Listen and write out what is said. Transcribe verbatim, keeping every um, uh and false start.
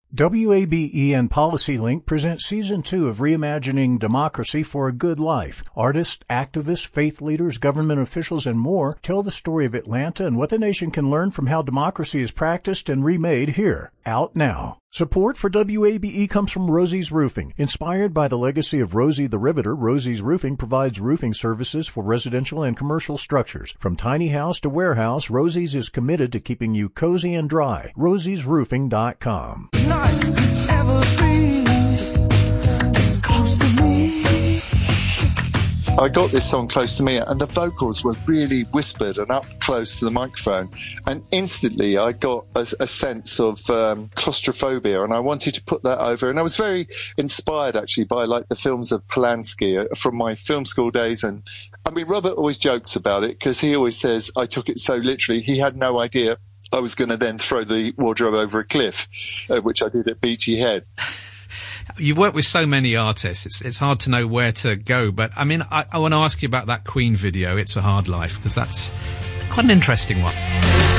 W A B E and PolicyLink present Season two of Reimagining Democracy for a Good Life. Artists, activists, faith leaders, government officials, and more tell the story of Atlanta and what the nation can learn from how democracy is practiced and remade here. Out now. Support for W A B E comes from Rosie's Roofing. Inspired by the legacy of Rosie the Riveter, Rosie's Roofing provides roofing services for residential and commercial structures. From tiny house to warehouse, Rosie's is committed to keeping you cozy and dry. rosies roofing dot com. I got this song Close to Me, and the vocals were really whispered and up close to the microphone, and instantly I got a, a sense of um, claustrophobia, and I wanted to put that over. And I was very inspired actually by like the films of Polanski uh, from my film school days. And I mean, Robert always jokes about it because he always says I took it so literally. He had no idea I was going to then throw the wardrobe over a cliff, uh, which I did at Beachy Head. You've worked with so many artists, it's it's hard to know where to go. But, I mean, I, I want to ask you about that Queen video, It's a Hard Life, because that's quite an interesting one.